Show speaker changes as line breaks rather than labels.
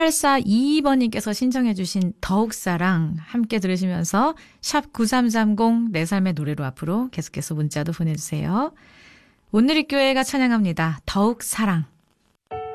8422번님께서 신청해 주신 더욱사랑 함께 들으시면서 샵 9330 내 삶의 노래로 앞으로 계속해서 문자도 보내주세요. 온누리교회가 찬양합니다. 더욱사랑.